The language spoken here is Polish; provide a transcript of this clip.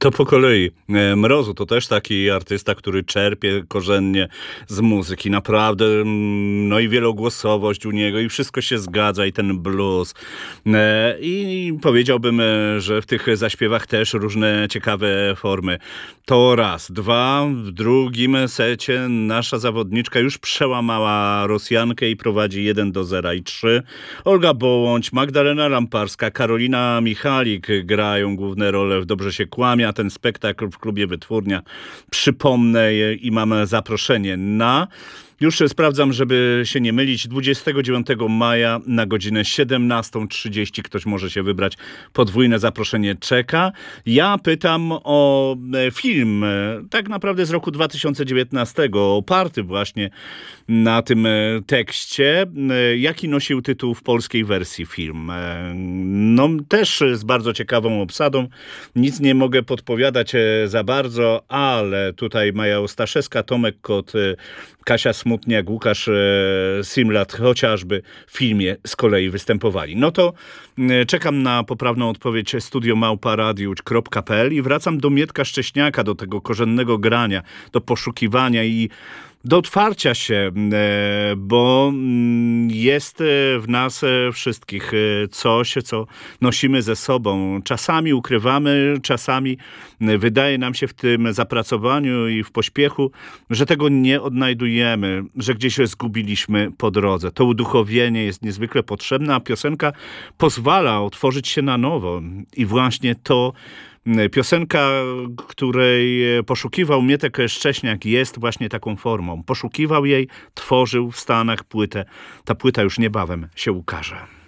To po kolei. Mrozu to też taki artysta, który czerpie korzennie z muzyki. Naprawdę, no i wielogłosowość u niego i wszystko się zgadza i ten blues. I powiedziałbym, że w tych zaśpiewach też różne ciekawe formy. To raz. Dwa, w drugim secie nasza zawodniczka już przełamała Rosjankę i prowadzi 1-0. I 3. Olga Bołądź, Magdalena Lamparska, Karolina Michalik grają główne role w Dobrze się kłamie, a ten spektakl w klubie Wytwórnia, przypomnę, i mamy zaproszenie na... Już sprawdzam, żeby się nie mylić. 29 maja na godzinę 17:30 ktoś może się wybrać. Podwójne zaproszenie czeka. Ja pytam o film, tak naprawdę z roku 2019, oparty właśnie na tym tekście. Jaki nosił tytuł w polskiej wersji film? No też z bardzo ciekawą obsadą. Nic nie mogę podpowiadać za bardzo, ale tutaj Maja Ostaszewska, Tomek Kot, Kasia Smutniak, Łukasz Simlat chociażby w filmie z kolei występowali. No to czekam na poprawną odpowiedź studio@radiu.pl i wracam do Mietka Szcześniaka, do tego korzennego grania, do poszukiwania i do otwarcia się, bo jest w nas wszystkich coś, co nosimy ze sobą. Czasami ukrywamy, czasami wydaje nam się w tym zapracowaniu i w pośpiechu, że tego nie odnajdujemy, że gdzieś zgubiliśmy po drodze. To uduchowienie jest niezwykle potrzebne, a piosenka pozwala otworzyć się na nowo. I właśnie to piosenka, której poszukiwał Mietek Szcześniak, jest właśnie taką formą. Poszukiwał jej, tworzył w Stanach płytę. Ta płyta już niebawem się ukaże.